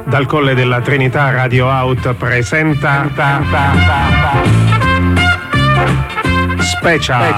Dal Colle della Trinità Radio Out presenta Special.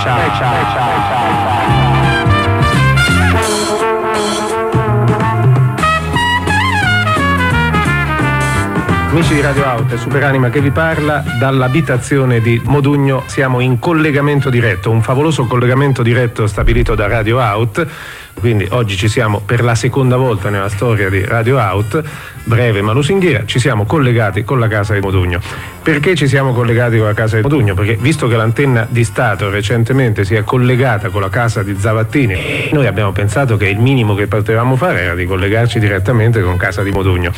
Amici di Radio Out, è Superanima che vi parla dall'abitazione di Modugno. Siamo in collegamento diretto, un favoloso collegamento diretto stabilito da Radio Out. Quindi oggi ci siamo per la seconda volta nella storia di Radio Out, breve ma lusinghiera, ci siamo collegati con la casa di Modugno. Perché ci siamo collegati con la casa di Modugno? Perché visto che l'antenna di Stato recentemente si è collegata con la casa di Zavattini, noi abbiamo pensato che il minimo che potevamo fare era di collegarci direttamente con casa di Modugno.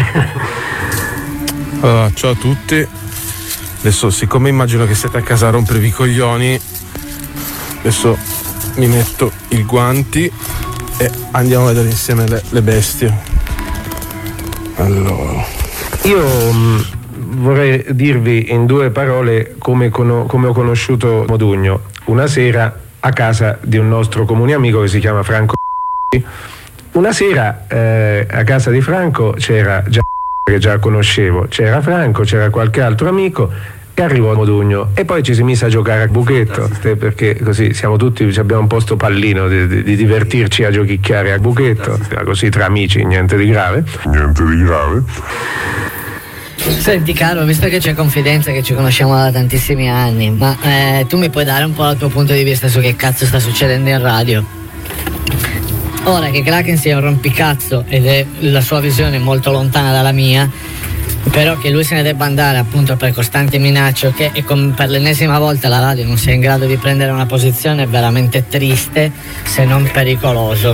Allora, ciao a tutti. Adesso, siccome immagino che siete a casa a rompervi i coglioni, adesso mi metto i guanti e andiamo a vedere insieme le bestie. Allora, io vorrei dirvi in due parole come ho conosciuto Modugno. Una sera a casa di un nostro comune amico che si chiama Franco. Una sera a casa di Franco c'era già che già conoscevo, c'era Franco, c'era qualche altro amico e arrivò a Modugno e poi ci si mise a giocare a buchetto, perché così siamo tutti, abbiamo un po' sto pallino di divertirci a giochicchiare a buchetto, così tra amici, niente di grave. Senti caro, visto che c'è confidenza, che ci conosciamo da tantissimi anni, ma tu mi puoi dare un po' il tuo punto di vista su che cazzo sta succedendo in radio? Ora che Kraken sia un rompicazzo ed è la sua visione molto lontana dalla mia, però che lui se ne debba andare appunto per costanti minacce e per l'ennesima volta la radio non sia in grado di prendere una posizione è veramente triste, se non pericoloso.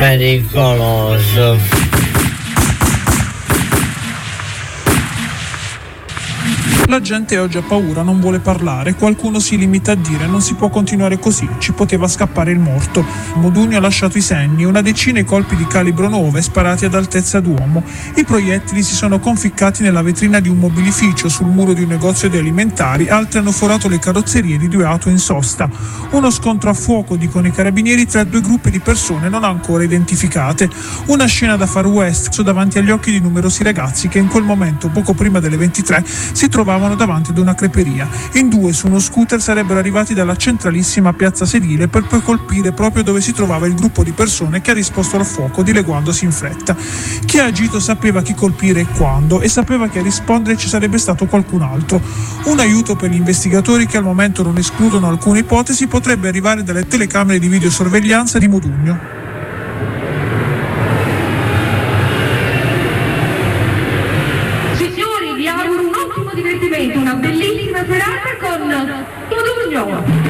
La gente oggi ha paura, non vuole parlare, qualcuno si limita a dire non si può continuare così, ci poteva scappare il morto. Modugno ha lasciato i segni, una decina i colpi di calibro 9 sparati ad altezza d'uomo. I proiettili si sono conficcati nella vetrina di un mobilificio, sul muro di un negozio di alimentari, altri hanno forato le carrozzerie di due auto in sosta. Uno scontro a fuoco, dicono i carabinieri, tra due gruppi di persone non ancora identificate. Una scena da Far West, davanti agli occhi di numerosi ragazzi che in quel momento, poco prima delle 23, si trovavano davanti ad una creperia. In due su uno scooter sarebbero arrivati dalla centralissima piazza sedile per poi colpire proprio dove si trovava il gruppo di persone che ha risposto al fuoco dileguandosi in fretta. Chi ha agito sapeva chi colpire e quando, e sapeva che a rispondere ci sarebbe stato qualcun altro. Un aiuto per gli investigatori che al momento non escludono alcune ipotesi potrebbe arrivare dalle telecamere di videosorveglianza di Modugno. Una bellissima serata con Modugno.